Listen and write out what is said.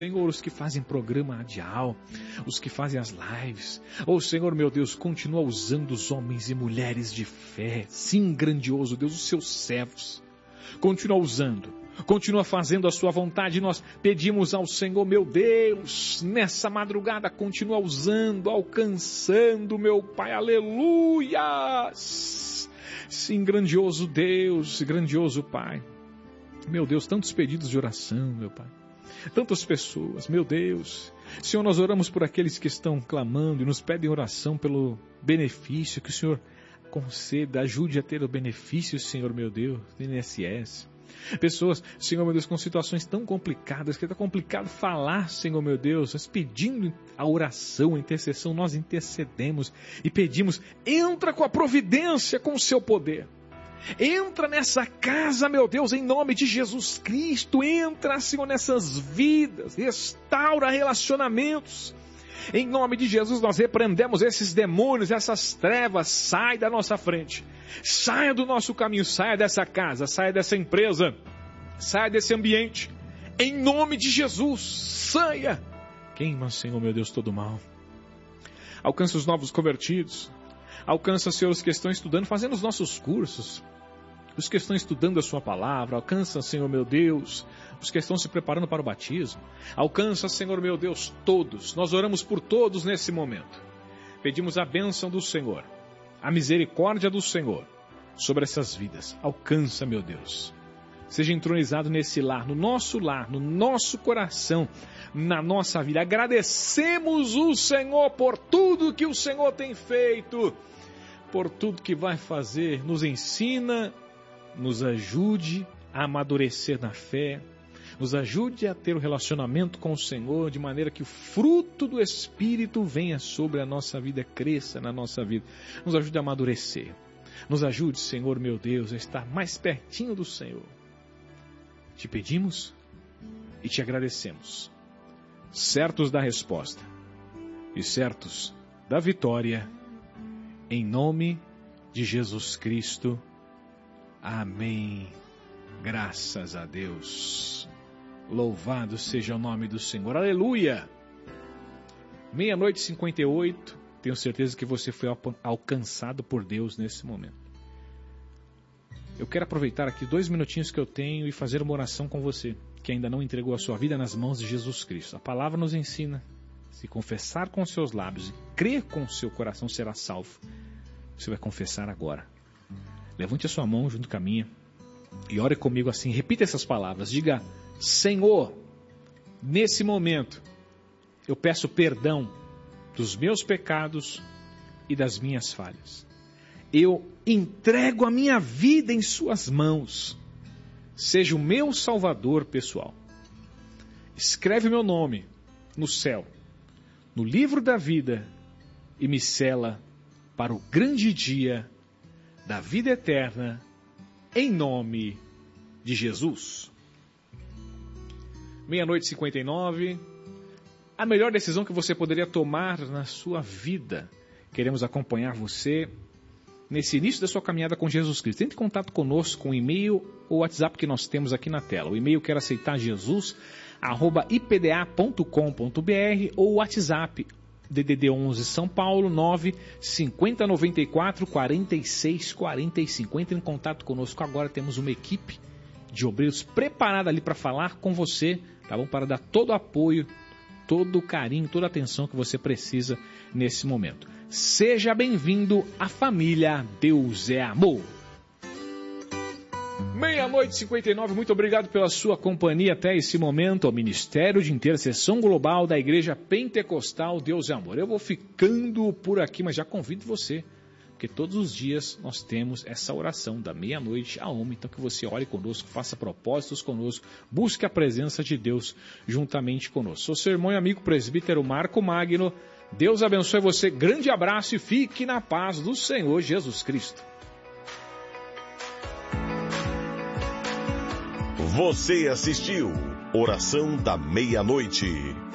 Senhor, os que fazem programa radial, os que fazem as lives. Oh, Senhor, meu Deus, continua usando os homens e mulheres de fé. Sim, grandioso Deus, os seus servos. Continua usando, continua fazendo a sua vontade. Nós pedimos ao Senhor, meu Deus, nessa madrugada, continua usando, alcançando, meu Pai, aleluia. Sim, grandioso Deus, grandioso Pai. Meu Deus, tantos pedidos de oração, meu Pai. Tantas pessoas, meu Deus. Senhor, nós oramos por aqueles que estão clamando e nos pedem oração pelo benefício que o Senhor conceda, ajude a ter o benefício, Senhor, meu Deus, do INSS. Pessoas, Senhor, meu Deus, com situações tão complicadas, que está complicado falar, Senhor, meu Deus, mas pedindo a oração, a intercessão, nós intercedemos e pedimos, entra com a providência, com o seu poder. Entra nessa casa, meu Deus, em nome de Jesus Cristo. Entra, Senhor, nessas vidas. Restaura relacionamentos. Em nome de Jesus, nós repreendemos esses demônios, essas trevas. Sai da nossa frente. Saia do nosso caminho. Saia dessa casa. Saia dessa empresa. Saia desse ambiente. Em nome de Jesus, saia. Queima, Senhor, meu Deus, todo mal. Alcança os novos convertidos. Alcança, Senhor, os que estão estudando, fazendo os nossos cursos. Os que estão estudando a sua palavra. Alcança, Senhor, meu Deus, os que estão se preparando para o batismo. Alcança, Senhor, meu Deus, todos. Nós oramos por todos nesse momento. Pedimos a bênção do Senhor, a misericórdia do Senhor sobre essas vidas. Alcança, meu Deus. Seja entronizado nesse lar, no nosso coração, na nossa vida. Agradecemos o Senhor por tudo que o Senhor tem feito, por tudo que vai fazer. Nos ensina, nos ajude a amadurecer na fé, nos ajude a ter um relacionamento com o Senhor, de maneira que o fruto do Espírito venha sobre a nossa vida, cresça na nossa vida. Nos ajude a amadurecer. Nos ajude, Senhor, meu Deus, a estar mais pertinho do Senhor. Te pedimos e te agradecemos, certos da resposta e certos da vitória, em nome de Jesus Cristo. Amém. Graças a Deus. Louvado seja o nome do Senhor. Aleluia. 00:58. Tenho certeza que você foi alcançado por Deus nesse momento. Eu quero aproveitar aqui 2 minutinhos que eu tenho e fazer uma oração com você, que ainda não entregou a sua vida nas mãos de Jesus Cristo. A palavra nos ensina, se confessar com os seus lábios e crer com o seu coração, será salvo. Você vai confessar agora. Levante a sua mão junto com a minha e ore comigo assim, repita essas palavras. Diga, Senhor, nesse momento, eu peço perdão dos meus pecados e das minhas falhas. Eu entrego a minha vida em suas mãos. Seja o meu salvador pessoal. Escreve meu nome no céu, no livro da vida, e me sela para o grande dia da vida eterna, em nome de Jesus. 00:59. A melhor decisão que você poderia tomar na sua vida. Queremos acompanhar você nesse início da sua caminhada com Jesus Cristo. Entre em contato conosco com o e-mail ou WhatsApp que nós temos aqui na tela. O e-mail quer aceitar Jesus, @ipda.com.br, ou o WhatsApp DDD 11 São Paulo 95094 4645. Entre em contato conosco agora, temos uma equipe de obreiros preparada ali para falar com você, tá bom? Para dar todo o apoio, todo o carinho, toda a atenção que você precisa nesse momento. Seja bem-vindo à família Deus é Amor. 00:59, muito obrigado pela sua companhia até esse momento, ao Ministério de Intercessão Global da Igreja Pentecostal Deus é Amor. Eu vou ficando por aqui, mas já convido você, porque todos os dias nós temos essa oração da 00:00 à 1h, então que você ore conosco, faça propósitos conosco, busque a presença de Deus juntamente conosco. Sou seu irmão e amigo presbítero Marco Magno. Deus abençoe você, grande abraço e fique na paz do Senhor Jesus Cristo. Você assistiu Oração da 00:00.